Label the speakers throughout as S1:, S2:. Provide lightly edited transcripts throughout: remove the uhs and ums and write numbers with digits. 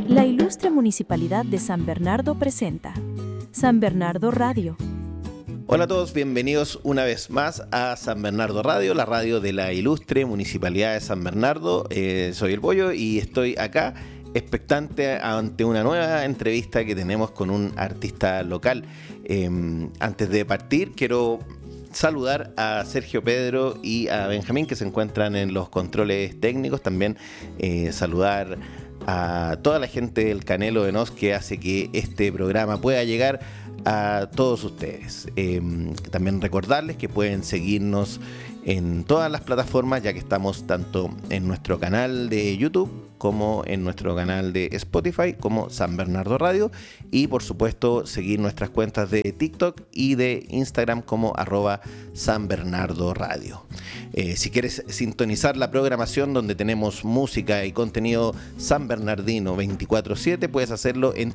S1: La Ilustre Municipalidad de San Bernardo presenta San Bernardo Radio.
S2: Hola a todos, bienvenidos una vez más a San Bernardo Radio, la radio de la Ilustre Municipalidad de San Bernardo. Soy el Bollo y estoy acá expectante ante una nueva entrevista que tenemos con un artista local. Antes de partir, quiero saludar a Sergio Pedro y a Benjamín, que se encuentran en los controles técnicos. También saludar a toda la gente del Canelo de Nos, que hace que este programa pueda llegar a todos ustedes. También recordarles que pueden seguirnos en todas las plataformas, ya que estamos tanto en nuestro canal de YouTube como en nuestro canal de Spotify como San Bernardo Radio, y por supuesto seguir nuestras cuentas de TikTok y de Instagram como @San Bernardo Radio. Si quieres sintonizar la programación donde tenemos música y contenido sanbernardino 24/7, puedes hacerlo en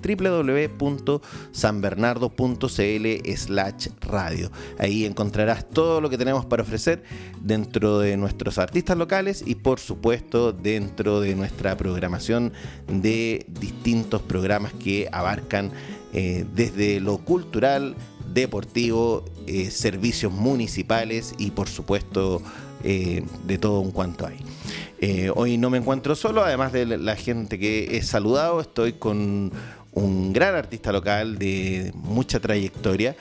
S2: www.sanbernardo.cl/radio. Ahí encontrarás todo lo que tenemos para ofrecer dentro de nuestros artistas locales y por supuesto dentro de nuestra programación de distintos programas que abarcan desde lo cultural, deportivo, servicios municipales y por supuesto de todo un cuanto hay. Hoy no me encuentro solo, además de la gente que he saludado, estoy con un gran artista local de mucha trayectoria,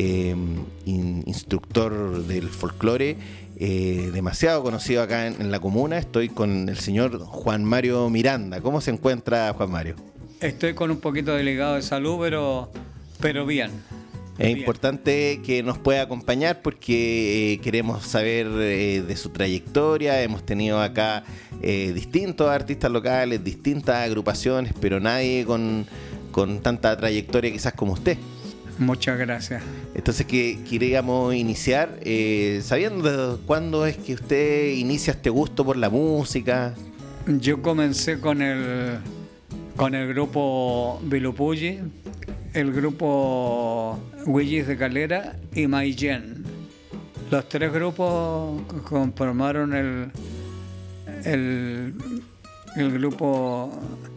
S2: instructor del folclore, demasiado conocido acá en la comuna. Estoy con el señor Juan Mario Miranda. ¿Cómo se encuentra, Juan Mario?
S3: Estoy con un poquito delicado de salud, pero bien.
S2: Es importante que nos pueda acompañar porque queremos saber de su trayectoria. Hemos tenido acá distintos artistas locales, distintas agrupaciones, pero nadie con tanta trayectoria quizás como usted.
S3: Muchas gracias.
S2: Entonces queríamos iniciar sabiendo cuándo es que usted inicia este gusto por la música.
S3: Yo comencé con el grupo Vilupulli, el grupo Huillis de Calera y Maillén. Los tres grupos conformaron el grupo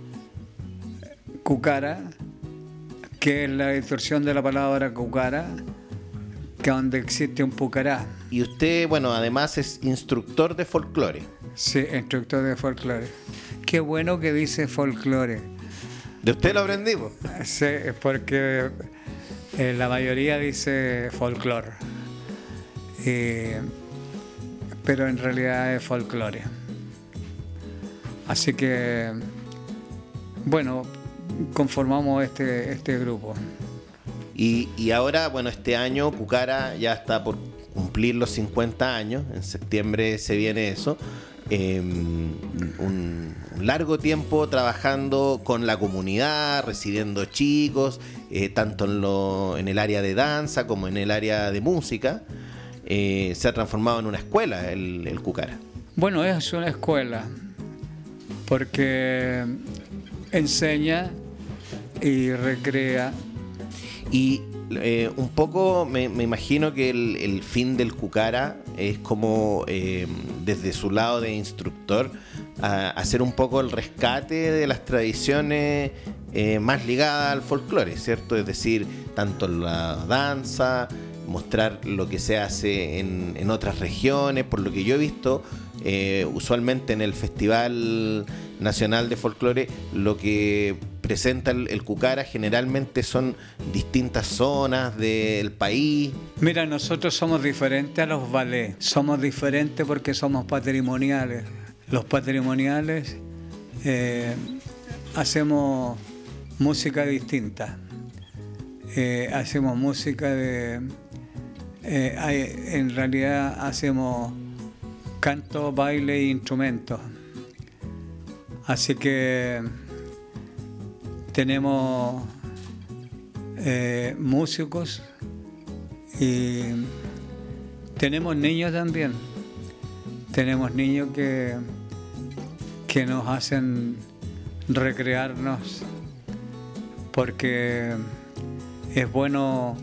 S3: Cucara, que es la distorsión de la palabra cucara, que es donde existe un pucará.
S2: Y usted, bueno, además es instructor de folclore.
S3: Sí, instructor de folclore. Qué bueno que dice folclore.
S2: ¿De usted lo aprendimos?
S3: Sí, es porque la mayoría dice folclore. Pero en realidad es folclore. Así que, bueno, conformamos este grupo.
S2: Y ahora, bueno, este año Cucara ya está por cumplir los 50 años. En septiembre se viene eso. Un largo tiempo trabajando con la comunidad, recibiendo chicos, tanto en el área de danza como en el área de música. Se ha transformado en una escuela el Cucara.
S3: Bueno, es una escuela porque enseña y recrea.
S2: Y un poco me imagino que el fin del Cucara es como desde su lado de instructor hacer un poco el rescate de las tradiciones más ligadas al folclore, ¿cierto? Es decir, tanto la danza, mostrar lo que se hace en otras regiones. Por lo que yo he visto, usualmente en el Festival Nacional de Folclore, lo que presenta el Cucara generalmente son distintas zonas del país.
S3: Mira, nosotros somos diferentes a los ballets. Somos diferentes porque somos patrimoniales. Los patrimoniales hacemos música distinta. Hacemos música en realidad hacemos canto, baile e instrumentos. Así que tenemos músicos y tenemos niños también. Tenemos niños que nos hacen recrearnos porque es bueno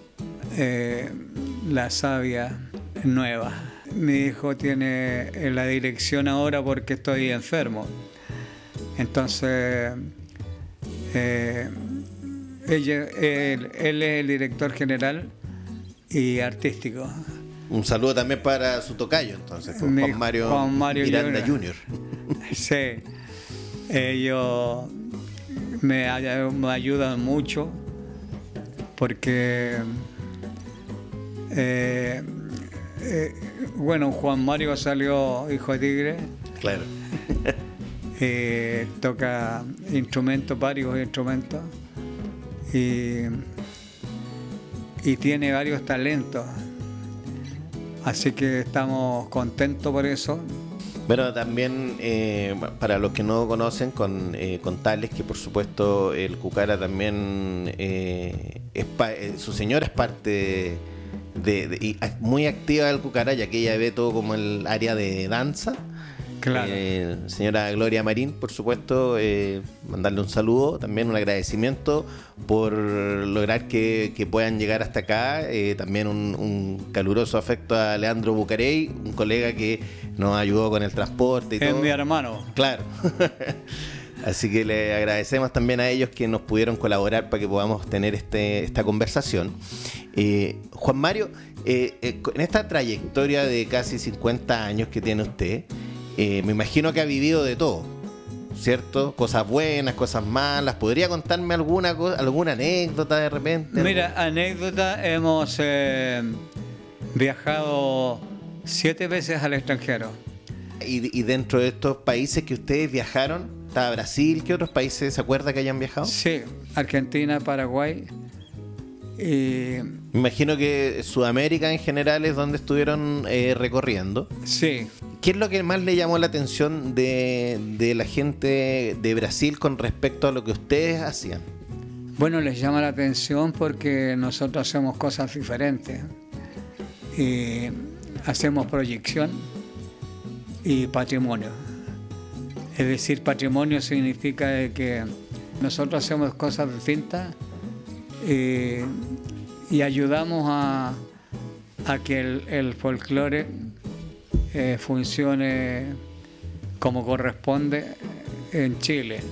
S3: la savia nueva. Mi hijo tiene la dirección ahora porque estoy enfermo. Entonces Él es el director general y artístico.
S2: Un saludo también para su tocayo, entonces, Juan Mario Miranda Jr.
S3: Sí, ellos me ayudan mucho porque, bueno, Juan Mario salió hijo de tigre.
S2: Claro.
S3: Toca varios instrumentos y tiene varios talentos. Así que estamos contentos por eso.
S2: Bueno, también para los que no conocen, contarles que por supuesto el Cucara también, su señora es parte y muy activa del Cucara, ya que ella ve todo como el área de danza.
S3: Claro.
S2: Señora Gloria Marín, por supuesto, mandarle un saludo, también un agradecimiento por lograr que puedan llegar hasta acá. También un caluroso afecto a Leandro Bucarey, un colega que nos ayudó con el transporte y todo.
S3: Es mi hermano.
S2: Claro. Así que le agradecemos también a ellos que nos pudieron colaborar para que podamos tener esta conversación. Juan Mario, en esta trayectoria de casi 50 años que tiene usted, me imagino que ha vivido de todo, ¿cierto? Cosas buenas, cosas malas. ¿Podría contarme alguna anécdota de repente?
S3: Mira, anécdota, hemos viajado 7 veces al extranjero.
S2: Y dentro de estos países que ustedes viajaron, ¿está Brasil? ¿Qué otros países se acuerda que hayan viajado?
S3: Sí, Argentina, Paraguay.
S2: Me imagino que Sudamérica en general es donde estuvieron recorriendo.
S3: Sí.
S2: ¿Qué es lo que más le llamó la atención de la gente de Brasil con respecto a lo que ustedes hacían?
S3: Bueno, les llama la atención porque nosotros hacemos cosas diferentes. Hacemos proyección y patrimonio. Es decir, patrimonio significa que nosotros hacemos cosas distintas y ayudamos a que el folclore funcione como corresponde en Chile.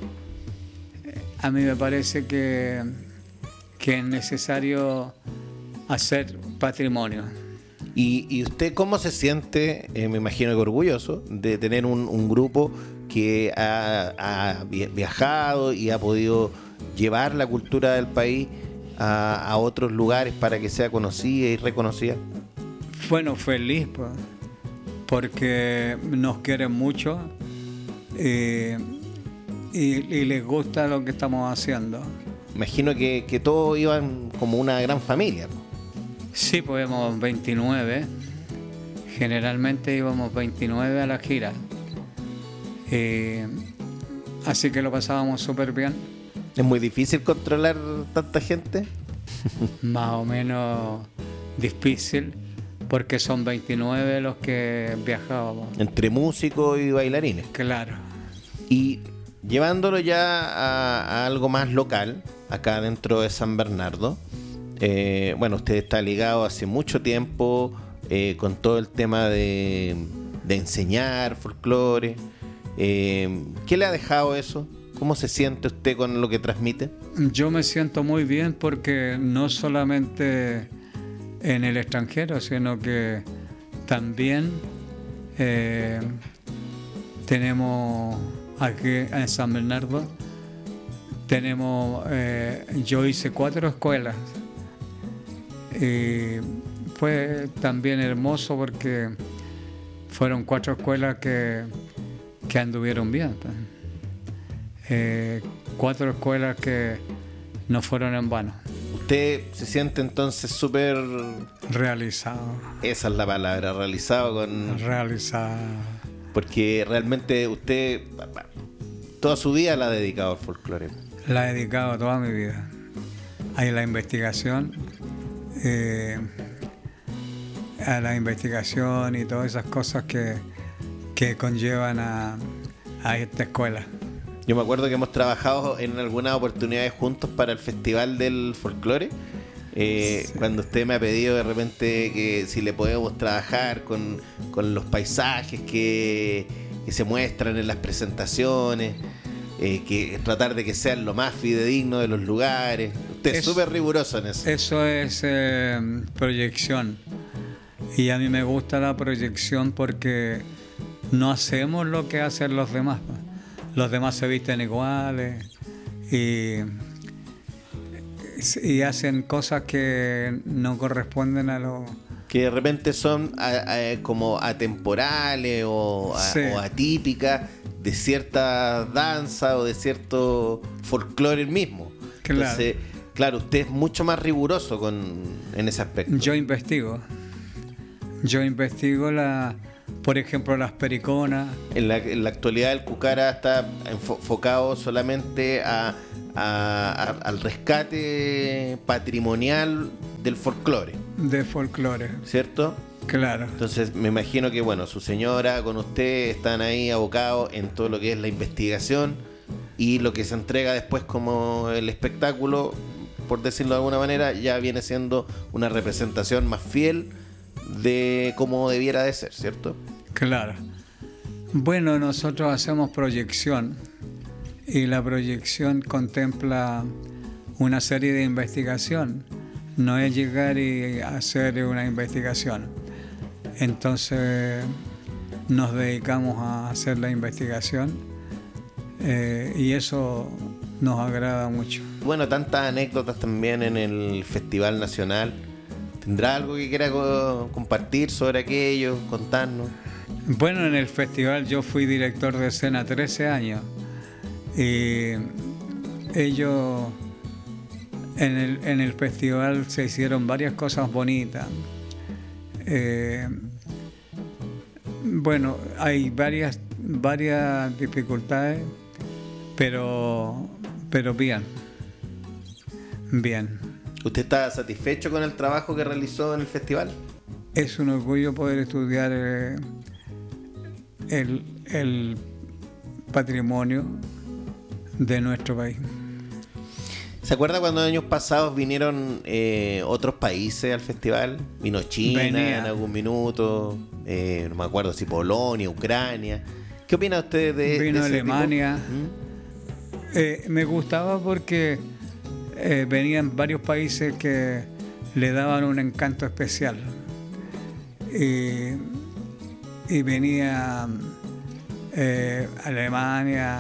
S3: A mí me parece que es necesario hacer patrimonio.
S2: ¿Y usted cómo se siente, me imagino que orgulloso, de tener un grupo que ha viajado y ha podido llevar la cultura del país a otros lugares para que sea conocida y reconocida?
S3: Bueno, feliz, pues, porque nos quieren mucho y les gusta lo que estamos haciendo.
S2: Imagino que todos iban como una gran familia, ¿no?
S3: Sí, pues íbamos 29. Generalmente íbamos 29 a la gira. Así que lo pasábamos súper bien.
S2: ¿Es muy difícil controlar tanta gente?
S3: Más o menos difícil, porque son 29 los que viajábamos.
S2: Entre músicos y bailarines.
S3: Claro.
S2: Y llevándolo ya a algo más local, acá dentro de San Bernardo, bueno, usted está ligado hace mucho tiempo con todo el tema de enseñar folclore. ¿Qué le ha dejado eso? ¿Cómo se siente usted con lo que transmite?
S3: Yo me siento muy bien porque no solamente en el extranjero, sino que también tenemos aquí en San Bernardo, yo hice 4 escuelas y fue también hermoso porque fueron 4 escuelas que anduvieron bien. 4 escuelas que no fueron en vano.
S2: Usted se siente entonces súper...
S3: realizado.
S2: Esa es la palabra, realizado. Porque realmente usted toda su vida la ha dedicado al folclore.
S3: La he dedicado toda mi vida. Hay la investigación, a la investigación y todas esas cosas que conllevan a esta escuela.
S2: Yo me acuerdo que hemos trabajado en algunas oportunidades juntos para el Festival del Folclore. Sí. Cuando usted me ha pedido de repente que si le podemos trabajar con los paisajes que se muestran en las presentaciones. que tratar de que sean lo más fidedigno de los lugares. Usted es súper riguroso en eso.
S3: Eso es proyección. Y a mí me gusta la proyección porque no hacemos lo que hacen los demás. Los demás se visten iguales y hacen cosas que no corresponden a lo...
S2: Que de repente son como atemporales o atípicas de cierta danza o de cierto folclore mismo.
S3: Claro.
S2: Entonces, claro, usted es mucho más riguroso en ese aspecto.
S3: Yo investigo, por ejemplo, las periconas.
S2: En la actualidad el Cucara está enfocado solamente al rescate patrimonial del folclore.
S3: De folclore.
S2: ¿Cierto?
S3: Claro.
S2: Entonces me imagino que bueno, su señora con usted están ahí abocados en todo lo que es la investigación y lo que se entrega después como el espectáculo, por decirlo de alguna manera, ya viene siendo una representación más fiel de cómo debiera de ser, ¿cierto?
S3: Claro. Bueno, nosotros hacemos proyección y la proyección contempla una serie de investigación. No es llegar y hacer una investigación. Entonces nos dedicamos a hacer la investigación y eso nos agrada mucho.
S2: Bueno, tantas anécdotas también en el Festival Nacional. ¿Tendrá algo que quiera compartir sobre aquello, contarnos?
S3: Bueno, en el festival yo fui director de escena 13 años y ellos en el festival se hicieron varias cosas bonitas. Bueno, hay varias dificultades, pero bien.
S2: ¿Usted está satisfecho con el trabajo que realizó en el festival?
S3: Es un orgullo poder estudiar el patrimonio de nuestro país.
S2: ¿Se acuerda cuando en años pasados vinieron otros países al festival? Vino China en algún minuto, no me acuerdo si Polonia, Ucrania. ¿Qué opina usted de
S3: Vino
S2: ese
S3: Alemania.
S2: tipo?
S3: Me gustaba porque venían varios países que le daban un encanto especial. Y venía Alemania,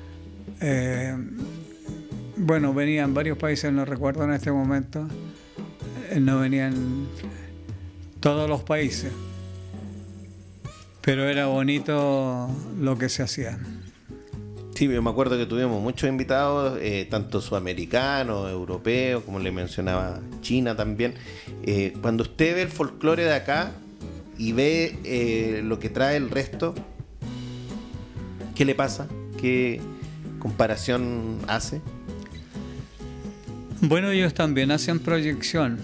S3: bueno, venían varios países, no recuerdo en este momento, no venían todos los países, pero era bonito lo que se hacía.
S2: Sí, yo me acuerdo que tuvimos muchos invitados, tanto sudamericanos, europeos, como le mencionaba, China también. Cuando usted ve el folclore de acá y ve lo que trae el resto, ¿qué le pasa? ¿Qué comparación hace?
S3: Bueno, ellos también hacen proyección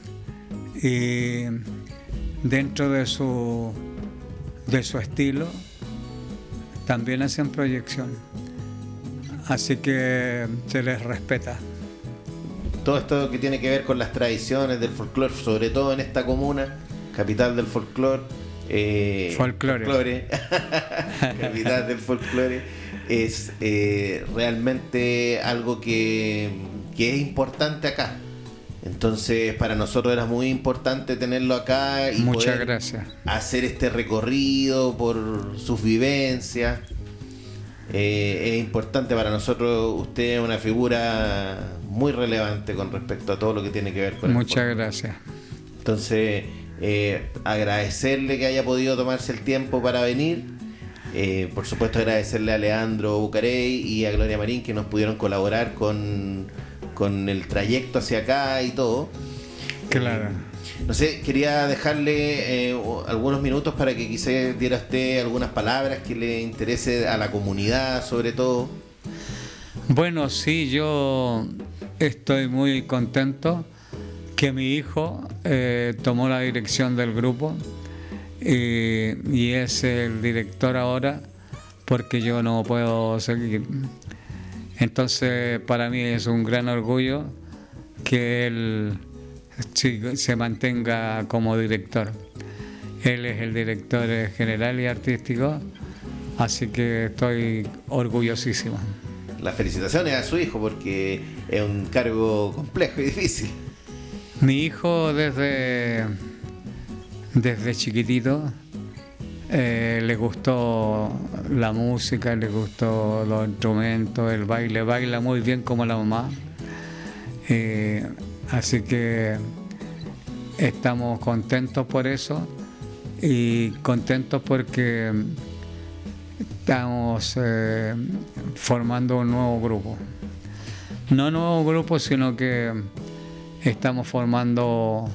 S3: y dentro de su estilo también hacen proyección, así que se les respeta.
S2: Todo esto que tiene que ver con las tradiciones del folclore, sobre todo en esta comuna, capital del folclore,
S3: Folclore.
S2: capital del folclore, es realmente algo que es importante acá. Entonces para nosotros era muy importante tenerlo acá y
S3: Muchas
S2: poder
S3: gracias.
S2: hacer este recorrido por sus vivencias. Es importante para nosotros. Usted es una figura muy relevante con respecto a todo lo que tiene que ver con
S3: Muchas gracias.
S2: Entonces agradecerle que haya podido tomarse el tiempo para venir. Por supuesto agradecerle a Leandro Bucarey y a Gloria Marín que nos pudieron colaborar con el trayecto hacia acá y todo.
S3: Claro.
S2: No sé, quería dejarle algunos minutos para que quizás diera usted algunas palabras que le interese a la comunidad, sobre todo.
S3: Bueno, sí, yo estoy muy contento que mi hijo tomó la dirección del grupo y es el director ahora porque yo no puedo seguir. Entonces para mí es un gran orgullo que él se mantenga como director. Él es el director general y artístico, así que estoy orgullosísimo.
S2: las felicitaciones a su hijo porque es un cargo complejo y difícil.
S3: Mi hijo desde chiquitito le gustó la música, le gustó los instrumentos, el baile, baila muy bien como la mamá. Así que estamos contentos por eso y contentos porque estamos formando un nuevo grupo. No un nuevo grupo, sino que estamos formando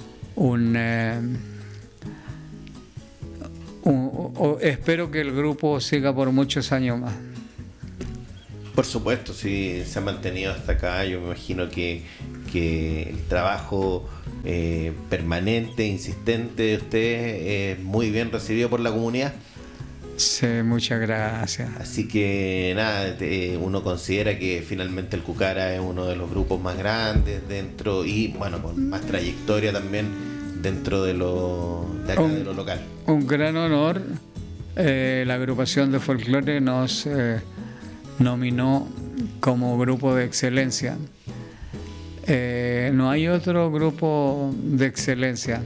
S3: espero que el grupo siga por muchos años más.
S2: Por supuesto, sí, se ha mantenido hasta acá. Yo me imagino que el trabajo permanente, insistente de ustedes es muy bien recibido por la comunidad.
S3: Sí, muchas gracias.
S2: Así que nada, uno considera que finalmente el Cucara es uno de los grupos más grandes dentro y bueno, con más trayectoria también dentro de lo local.
S3: Un gran honor. La agrupación de folclore nos nominó como grupo de excelencia. No hay otro grupo de excelencia.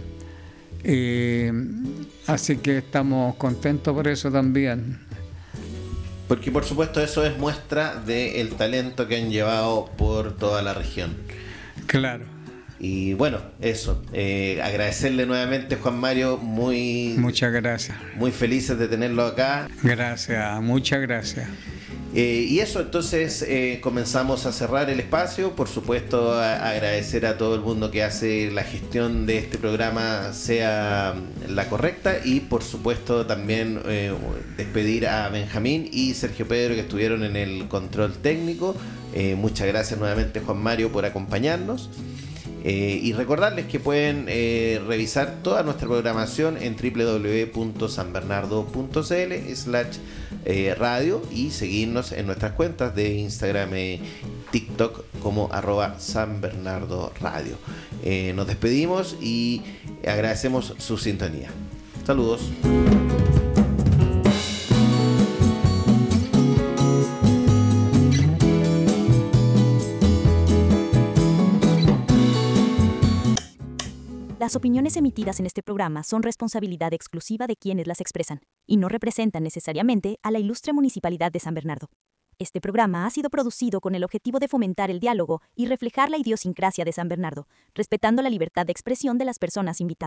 S3: Así que estamos contentos por eso también.
S2: Porque por supuesto eso es muestra del talento que han llevado por toda la región.
S3: Claro.
S2: Y bueno, eso. Agradecerle nuevamente, Juan Mario,
S3: muchas gracias.
S2: Muy felices de tenerlo acá.
S3: Gracias, muchas gracias.
S2: Y eso, entonces comenzamos a cerrar el espacio. Por supuesto, agradecer a todo el mundo que hace la gestión de este programa sea la correcta y por supuesto también despedir a Benjamín y Sergio Pedro que estuvieron en el control técnico. Muchas gracias nuevamente, Juan Mario, por acompañarnos. Y recordarles que pueden revisar toda nuestra programación en www.sanbernardo.cl/radio y seguirnos en nuestras cuentas de Instagram y TikTok como @SanBernardoRadio. Nos despedimos y agradecemos su sintonía. Saludos.
S1: Las opiniones emitidas en este programa son responsabilidad exclusiva de quienes las expresan, y no representan necesariamente a la Ilustre Municipalidad de San Bernardo. Este programa ha sido producido con el objetivo de fomentar el diálogo y reflejar la idiosincrasia de San Bernardo, respetando la libertad de expresión de las personas invitadas.